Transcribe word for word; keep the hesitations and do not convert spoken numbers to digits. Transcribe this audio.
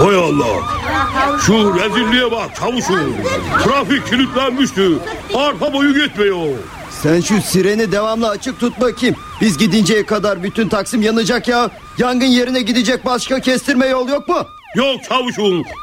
Hay Allah. Şu rezilliğe bak çavuşum. Trafik kilitlenmişti. Arpa boyu gitmiyor. Sen şu sireni devamlı açık tut bakayım. Biz gidinceye kadar bütün Taksim yanacak ya. Yangın yerine gidecek başka kestirme yol yok mu? Yok çavuşum.